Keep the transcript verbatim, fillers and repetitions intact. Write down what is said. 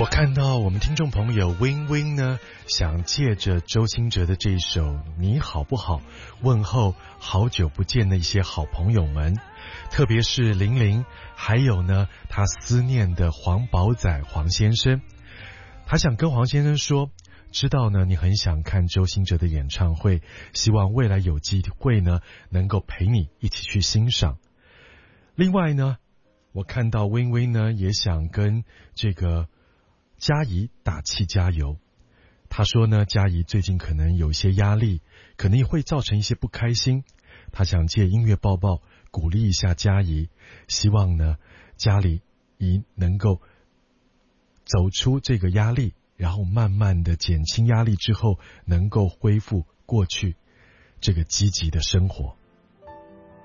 我看到我们听众朋友 Win Win 呢，想借着周兴哲的这一首《你好不好》问候好久不见的一些好朋友们，特别是玲玲，还有呢他思念的黄宝仔黄先生。他想跟黄先生说，知道呢你很想看周兴哲的演唱会，希望未来有机会呢能够陪你一起去欣赏。另外呢，我看到 Win Win 呢也想跟这个佳怡打气加油。他说呢，佳怡最近可能有一些压力，可能也会造成一些不开心，他想借音乐抱抱鼓励一下佳怡，希望呢佳怡能够走出这个压力，然后慢慢的减轻压力之后，能够恢复过去这个积极的生活。